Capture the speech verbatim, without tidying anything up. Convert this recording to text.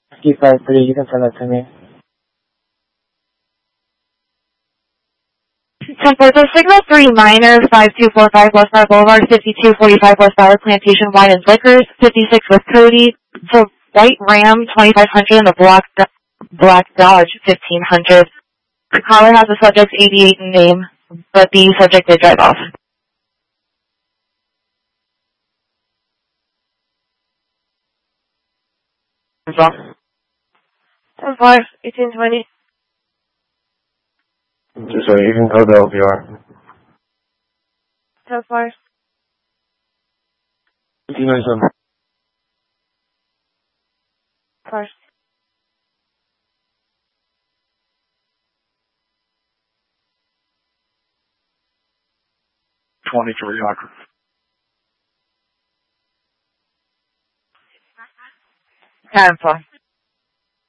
fifty-five three, you can send that to me. ten four, so Signal three Minor, five two four five West Star Boulevard, fifty-two forty-five West Star Plantation Wine and Liquors, fifty-six with Cody, so White Ram, twenty-five hundred, and the Black, Black Dodge, fifteen hundred. The caller has the subject's eighty-eight name, but the subject did drive off. ten five, eighteen twenty. Just so you can go to L V R. ten five. fifteen ninety-seven. five. twenty-three hundred. ten five.